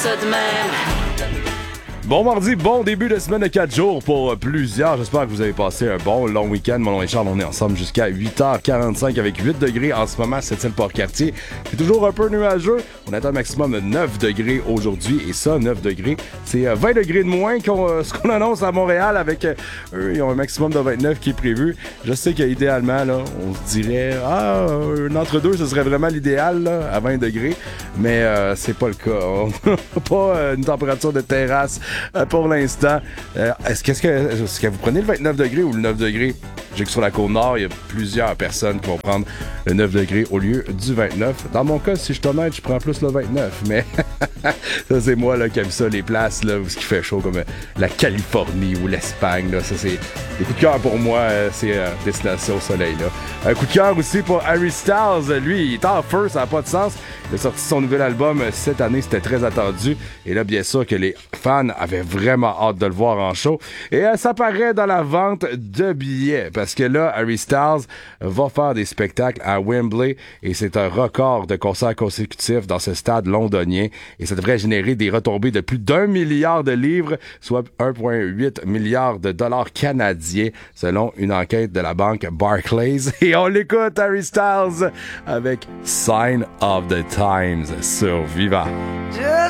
Ça de même. Bon mardi, bon début de semaine de 4 jours pour plusieurs. J'espère que vous avez passé un bon long week-end. Mon nom est Charles, on est ensemble jusqu'à 8h45 avec 8 degrés en ce moment, Sept-Îles-Port-Cartier. C'est toujours un peu nuageux. On a un maximum de 9 degrés aujourd'hui et ça, 9 degrés, c'est 20 degrés de moins ce qu'on annonce à Montréal avec eux, ils ont un maximum de 29 qui est prévu. Je sais qu'idéalement, là, on se dirait, un entre-deux, ce serait vraiment l'idéal là, à 20 degrés, mais c'est pas le cas. On n'a pas une température de terrasse pour l'instant. Est-ce que vous prenez le 29 degrés ou le 9 degrés? Je sais que sur la Côte-Nord, il y a plusieurs personnes qui vont prendre le 9 degrés au lieu du 29. Dans mon cas, si je suis honnête, je prends plus le 29, mais ça, c'est moi là, qui aime ça, les places là, où il fait chaud, comme la Californie ou l'Espagne. Là. Ça, c'est des coups de cœur pour moi, c'est destination au soleil. Là. Un coup de cœur aussi pour Harry Styles. Lui, il est en feu, ça n'a pas de sens. Il a sorti son nouvel album cette année, c'était très attendu. Et là, bien sûr que les fans avaient vraiment hâte de le voir en show. Et ça paraît dans la vente de billets. Parce que là, Harry Styles va faire des spectacles à Wembley et c'est un record de concerts consécutifs dans ce stade londonien. Et ça devrait générer des retombées de plus d'1 milliard de livres, soit 1,8 milliard de dollars canadiens, selon une enquête de la banque Barclays. Et on l'écoute, Harry Styles, avec Sign of the Times sur Viva. Just